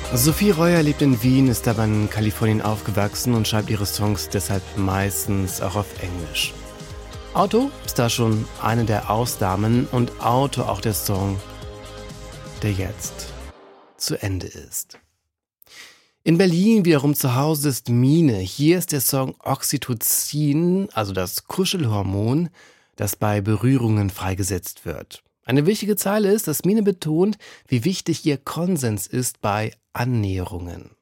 Sophie Reuer lebt in Wien, ist aber in Kalifornien aufgewachsen und schreibt ihre Songs deshalb meistens auch auf Englisch. Auto ist da schon eine der Ausnahmen und Auto auch der Song, der jetzt zu Ende ist. In Berlin wiederum zu Hause ist Mine. Hier ist der Song Oxytocin, also das Kuschelhormon, das bei Berührungen freigesetzt wird. Eine wichtige Zeile ist, dass Mine betont, wie wichtig ihr Konsens ist bei Annäherungen.